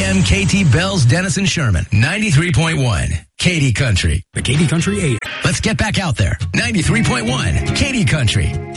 AM KT Bells, Denison Sherman, 93.1. Katy Country. The Katy Country 8. Let's get back out there. 93.1. Katy Country.